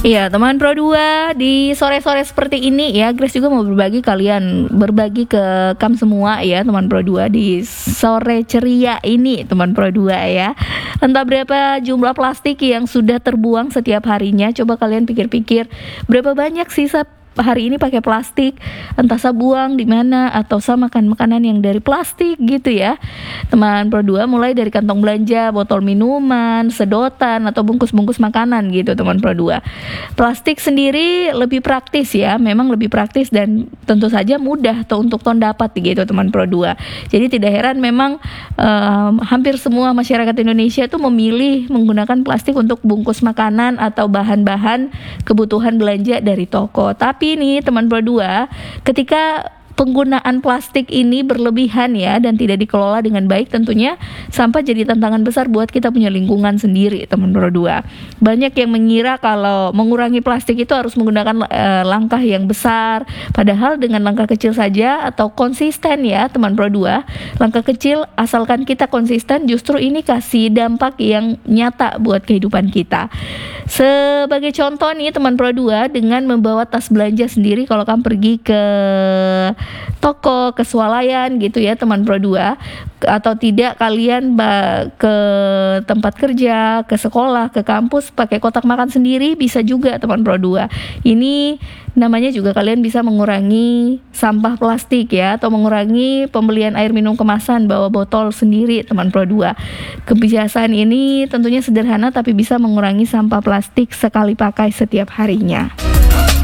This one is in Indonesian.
Iya, teman Pro 2, di sore-sore seperti ini ya, Grace juga mau berbagi ke kamu semua ya, teman Pro 2, di sore ceria ini, teman Pro 2 ya. Entah berapa jumlah plastik yang sudah terbuang setiap harinya, coba kalian pikir-pikir, berapa banyak sisa hari ini pakai plastik, entah saya buang di mana atau saya makan makanan yang dari plastik gitu ya. Teman Pro 2, mulai dari kantong belanja, botol minuman, sedotan atau bungkus-bungkus makanan gitu, teman Pro 2. Plastik sendiri lebih praktis ya, memang lebih praktis dan tentu saja mudah untuk dapat gitu, teman Pro 2. Jadi tidak heran memang hampir semua masyarakat Indonesia itu memilih menggunakan plastik untuk bungkus makanan atau bahan-bahan kebutuhan belanja dari toko. Tapi ini teman Pro 2, ketika penggunaan plastik ini berlebihan ya dan tidak dikelola dengan baik, tentunya sampah jadi tantangan besar buat kita punya lingkungan sendiri, teman Pro 2. Banyak yang mengira kalau mengurangi plastik itu harus menggunakan langkah yang besar, padahal dengan langkah kecil saja atau konsisten ya, teman Pro 2. Langkah kecil asalkan kita konsisten, justru ini kasih dampak yang nyata buat kehidupan kita. Sebagai contoh nih, teman Pro 2, dengan membawa tas belanja sendiri kalau kamu pergi ke toko, ke swalayan gitu ya, teman Pro 2, atau tidak kalian ke tempat kerja, ke sekolah, ke kampus pakai kotak makan sendiri bisa juga, teman Pro 2. Ini namanya juga kalian bisa mengurangi sampah plastik ya, atau mengurangi pembelian air minum kemasan, bawa botol sendiri, teman Pro 2. Kebiasaan ini tentunya sederhana tapi bisa mengurangi sampah plastik sekali pakai setiap harinya.